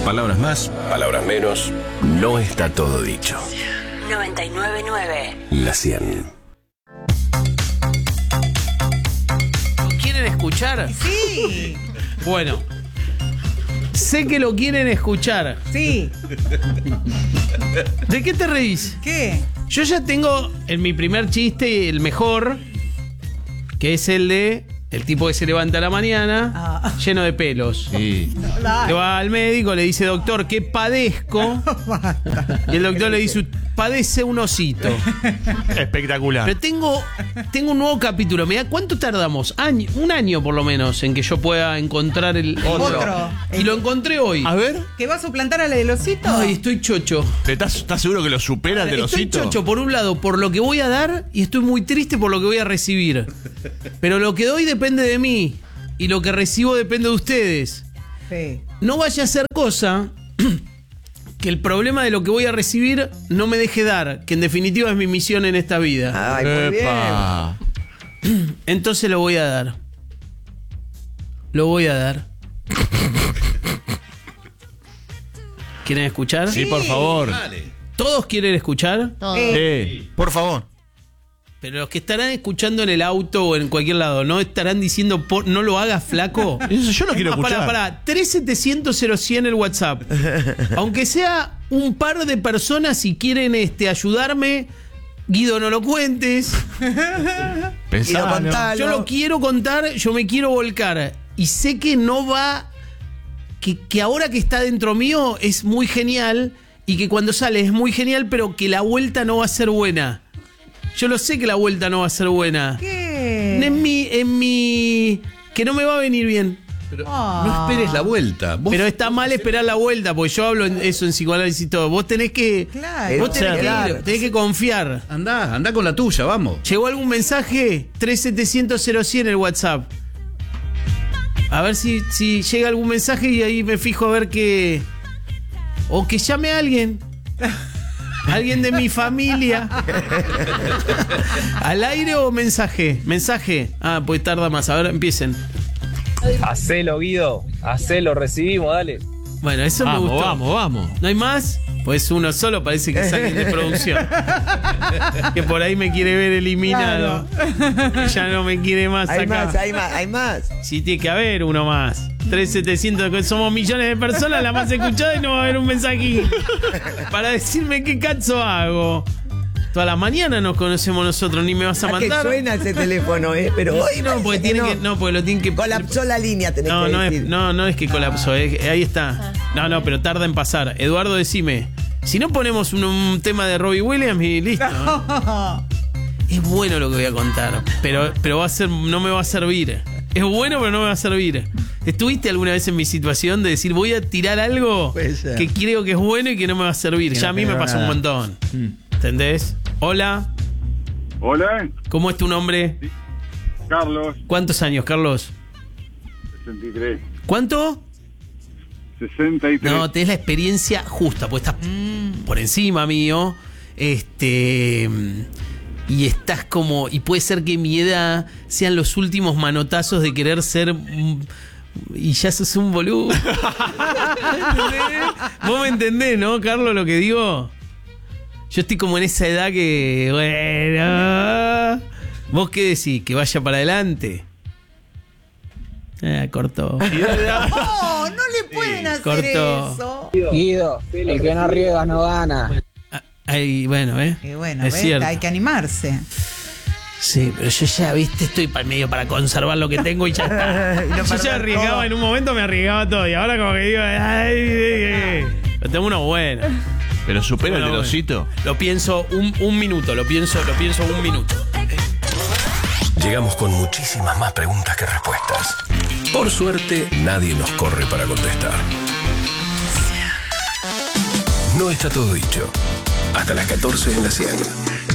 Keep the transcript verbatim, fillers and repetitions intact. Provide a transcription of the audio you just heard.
Palabras más, palabras menos. No está todo dicho. noventa y nueve punto nueve. La cien. ¿Quieren escuchar? Sí. Bueno. Sé que lo quieren escuchar. Sí. ¿De qué te reís? ¿Qué? Yo ya tengo en mi primer chiste el mejor, que es el de el tipo que se levanta a la mañana Ah. lleno de pelos. Sí. Le va al médico, le dice, doctor, ¿qué padezco? Y el doctor le dice, padece un osito. Espectacular. Pero tengo, tengo un nuevo capítulo. Mirá, ¿cuánto tardamos? Año, un año por lo menos en que yo pueda encontrar el otro. Otro. Y lo encontré hoy. A ver. ¿Que va a suplantar a la del osito? Ay, estoy chocho. ¿Estás, estás seguro que lo supera el del Estoy osito? chocho por un lado por lo que voy a dar y estoy muy triste por lo que voy a recibir. Pero lo que doy depende de mí y lo que recibo depende de ustedes. Sí. No vaya a ser cosa que el problema de lo que voy a recibir no me deje dar, que en definitiva es mi misión en esta vida. Ay, muy Epa. Entonces lo voy a dar. Lo voy a dar. ¿Quieren escuchar? Sí, por favor. ¿Todos quieren escuchar? Eh, por favor. Pero los que estarán escuchando en el auto o en cualquier lado, ¿no estarán diciendo por, no lo hagas flaco? Eso yo no quiero Es más, escuchar. Pará, pará, tres setecientos cero cien el WhatsApp. Aunque sea un par de personas, si quieren este, ayudarme, Guido, no lo cuentes. Pensá, ¿no? Yo lo quiero contar, yo me quiero volcar. Y sé que no va. Que, que ahora que está dentro mío es muy genial. Y que cuando sale es muy genial, pero que la vuelta no va a ser buena. Yo lo sé que la vuelta no va a ser buena. ¿Qué? En mi. En mi. Que no me va a venir bien. Pero Ah. no esperes la vuelta. Vos Pero está mal esperar la vuelta, porque yo hablo en eso en psicoanálisis y todo. Vos tenés que. Claro. Vos tenés, que, Claro. ir, tenés que confiar. andá, andá con la tuya, vamos. ¿Llegó algún mensaje? tres setecientos cero cien el WhatsApp. A ver si, si llega algún mensaje y ahí me fijo a ver que. O que llame a alguien. Alguien de mi familia. ¿Al aire o mensaje? Mensaje. Ah, pues tarda más. A ver, empiecen. Hacelo, Guido. Hacelo, recibimos, dale. Bueno, eso me Vamos, gustó. vamos, vamos. ¿No hay más? Pues uno solo parece que es alguien de producción. Que por ahí me quiere ver eliminado. Que ya no me quiere más Hay acá. más, hay más, hay más. Sí, tiene que haber uno más. tres setecientos, somos millones de personas, la más escuchada, y no va a haber un mensaje para decirme qué cacho hago. Toda la mañana nos conocemos nosotros, ni me vas a ¿A qué mandar. suena ese teléfono, eh? Pero hoy No, porque tiene que, no, porque lo tienen que. colapsó la línea, tenés No, que no decir. es, no, no es que colapsó, es- ahí está. No, no, pero tarda en pasar. Eduardo, decime. Si no ponemos un, un tema de Robbie Williams y listo. ¿no? Es bueno lo que voy a contar, pero, pero va a ser, no me va a servir. Es bueno, pero no me va a servir. ¿Estuviste alguna vez en mi situación de decir voy a tirar algo Puede ser. que creo que es bueno y que no me va a servir? Ya a mí me pasó un montón. ¿Entendés? Hola, Hola, ¿cómo es tu nombre? Carlos, ¿Cuántos años, Carlos? sesenta y tres. ¿Cuánto? sesenta y tres. No, tenés la experiencia justa, pues estás por encima mío. Este. Y estás como. Y puede ser que mi edad sean los últimos manotazos de querer ser. mm, Y ya sos un boludo. ¿Entendés? Vos me entendés, ¿no, Carlos, lo que digo? Yo estoy como en esa edad que. Bueno. ¿Vos qué decís? ¿Que vaya para adelante? Ah, cortó. No, no le pueden hacer cortó. eso. Guido, el que no riega no gana. Ah, ahí, bueno, ¿eh? Y bueno, es ¿ves? cierto. Hay que animarse. Sí, pero yo ya, viste, estoy para medio para conservar lo que tengo y ya está. Y no Yo ya perder arriesgaba, todo. en un momento me arriesgaba todo y ahora como que digo, ay, ay, ay. Lo tengo uno bueno. Pero supera el Bueno, del bueno. osito. Lo pienso un, un minuto, lo pienso, lo pienso un minuto. Llegamos con muchísimas más preguntas que respuestas. Por suerte, nadie nos corre para contestar. No está todo dicho. Hasta las catorce en la cien.